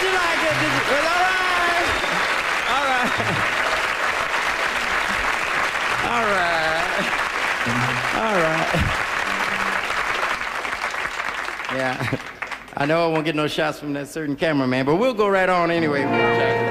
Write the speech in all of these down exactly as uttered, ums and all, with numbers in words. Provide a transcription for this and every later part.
you like it? Did you, well, all right. All right. All right. All right. Yeah. I know I won't get no shots from that certain cameraman, but we'll go right on anyway.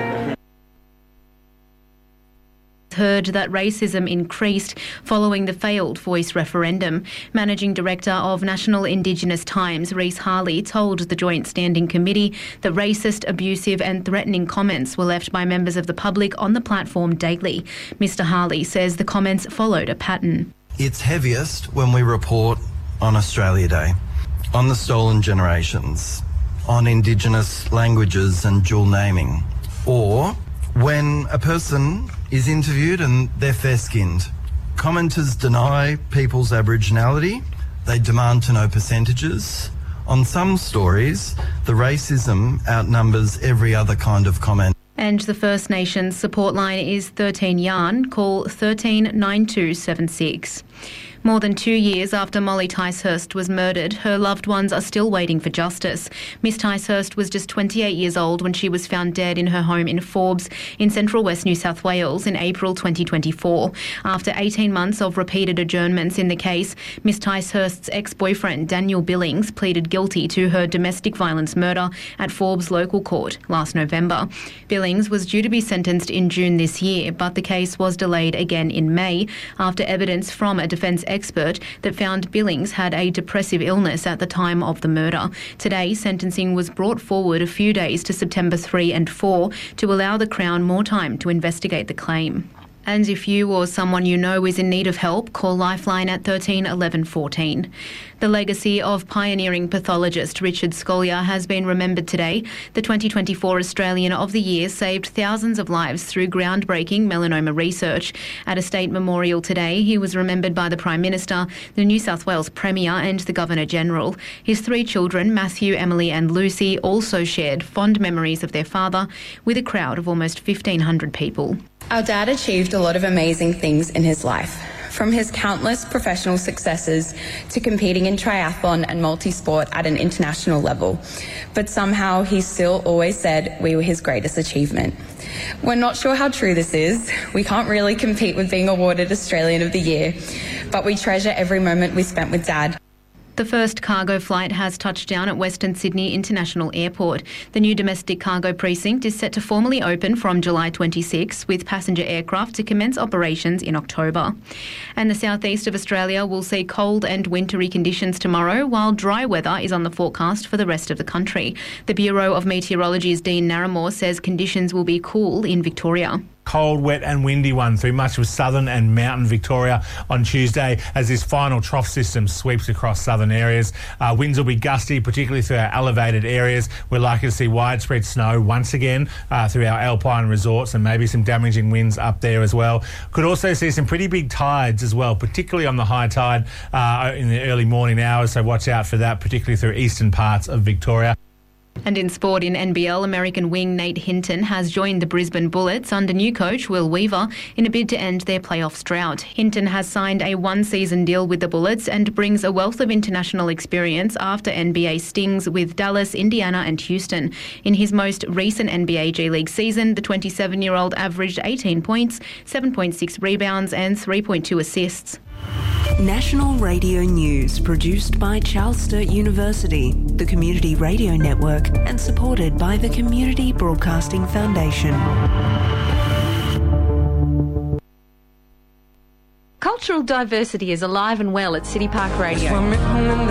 Heard that racism increased following the failed Voice referendum. Managing Director of National Indigenous Times, Reece Harley, told the Joint Standing Committee that racist, abusive and threatening comments were left by members of the public on the platform daily. Mister Harley says the comments followed a pattern. It's heaviest when we report on Australia Day, on the stolen generations, on Indigenous languages and dual naming, or when a person is interviewed and they're fair-skinned. Commenters deny people's Aboriginality. They demand to know percentages. On some stories, the racism outnumbers every other kind of comment. And the First Nations support line is thirteen Yarn. Call thirteen nine two seven six. More than two years after Molly Ticehurst was murdered, her loved ones are still waiting for justice. Miss Ticehurst was just twenty-eight years old when she was found dead in her home in Forbes in central west New South Wales in April twenty twenty-four. After eighteen months of repeated adjournments in the case, Miss Ticehurst's ex-boyfriend Daniel Billings pleaded guilty to her domestic violence murder at Forbes local court last November. Billings was due to be sentenced in June this year, but the case was delayed again in May after evidence from a defence expert that found Billings had a depressive illness at the time of the murder. Today, sentencing was brought forward a few days to September third and fourth to allow the Crown more time to investigate the claim. And if you or someone you know is in need of help, call Lifeline at thirteen eleven fourteen. The legacy of pioneering pathologist Richard Scolyer has been remembered today. The twenty twenty-four Australian of the Year saved thousands of lives through groundbreaking melanoma research. At a state memorial today, he was remembered by the Prime Minister, the New South Wales Premier and the Governor-General. His three children, Matthew, Emily and Lucy, also shared fond memories of their father with a crowd of almost fifteen hundred people. Our dad achieved a lot of amazing things in his life, from his countless professional successes to competing in triathlon and multi-sport at an international level. But somehow he still always said we were his greatest achievement. We're not sure how true this is. We can't really compete with being awarded Australian of the Year, but we treasure every moment we spent with Dad. The first cargo flight has touched down at Western Sydney International Airport. The new domestic cargo precinct is set to formally open from July twenty-sixth, with passenger aircraft to commence operations in October. And the southeast of Australia will see cold and wintry conditions tomorrow, while dry weather is on the forecast for the rest of the country. The Bureau of Meteorology's Dean Narramore says conditions will be cool in Victoria. Cold, wet and windy one through much of southern and mountain Victoria on Tuesday as this final trough system sweeps across southern areas. Uh, winds will be gusty, particularly through our elevated areas. We're likely to see widespread snow once again uh, through our alpine resorts and maybe some damaging winds up there as well. Could also see some pretty big tides as well, particularly on the high tide uh, in the early morning hours, so watch out for that, particularly through eastern parts of Victoria. And in sport in N B L, American wing Nate Hinton has joined the Brisbane Bullets under new coach Will Weaver in a bid to end their playoffs drought. Hinton has signed a one-season deal with the Bullets and brings a wealth of international experience after N B A stings with Dallas, Indiana and Houston. In his most recent N B A G League season, the twenty-seven-year-old averaged eighteen points, seven point six rebounds and three point two assists. National Radio News, produced by Charles Sturt University, the Community Radio Network, and supported by the Community Broadcasting Foundation. Cultural diversity is alive and well at City Park Radio.